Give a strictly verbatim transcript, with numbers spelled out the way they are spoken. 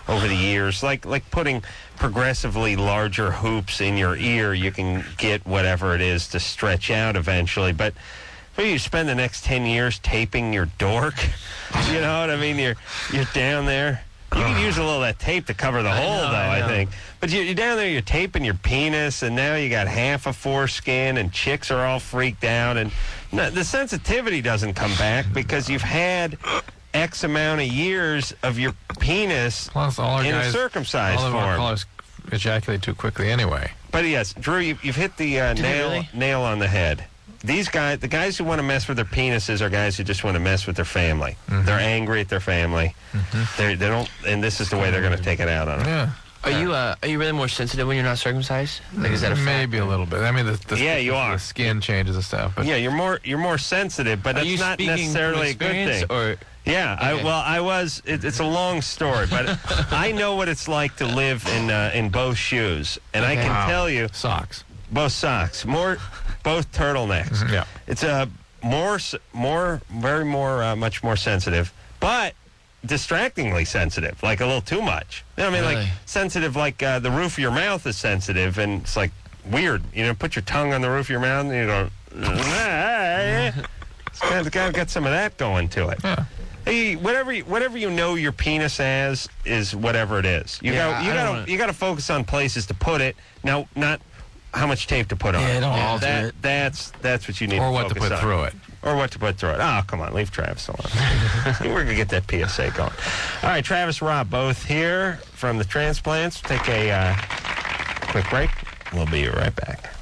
over the years. Like like putting progressively larger hoops in your ear, you can get whatever it is to stretch out eventually. But well, you spend the next ten years taping your dork. You know what I mean? You're you're down there. You can use a little of that tape to cover the I hole, know, though, I I, know. think. But you're, you're down there, you're taping your penis, and now you got half a foreskin, and chicks are all freaked out. And no, the sensitivity doesn't come back because you've had X amount of years of your penis Plus, all our in guys, a circumcised all of our form. callers ejaculate too quickly anyway. But yes, Drew, you, you've hit the uh, Did they nail really? nail on the head. These guys, the guys who want to mess with their penises are guys who just want to mess with their family. Mhm. They're angry at their family. Mhm. They they don't, and this is the way they're going to take it out on them. Yeah. Are you uh, are you really more sensitive when you're not circumcised? Like, is that a fact? Maybe a little bit. I mean, the, the, Yeah, you the, are. the skin changes and stuff. But Yeah, you're more you're more sensitive, but Are that's you not speaking necessarily a from good experience, thing. or Yeah, I, Okay. well, I was. It, it's a long story, but I know what it's like to live in uh, in both shoes, and I Okay. can Wow. tell you socks. both socks, more both turtlenecks. Mhm, yeah. It's a more s- more very more uh, much more sensitive, but distractingly sensitive, like a little too much. You know what I mean? Like Really? sensitive, like uh, the roof of your mouth is sensitive, and it's like weird. You know, put your tongue on the roof of your mouth, and you go. It's kind of, kind of got some of that going to it. Yeah. Hey, whatever you, whatever you know your penis as is whatever it is. You Yeah, got you I got don't to wanna- you got to focus on places to put it. Now, not how much tape to put on. Yeah, it. don't alter that, it. That's that's what you need. Or to what to focus put on. through it. Or what to put through it. Oh, come on, leave Travis alone. We're gonna get that P S A going. All right, Travis, Rob, both here from the transplants. Take a uh, quick break. We'll be right back.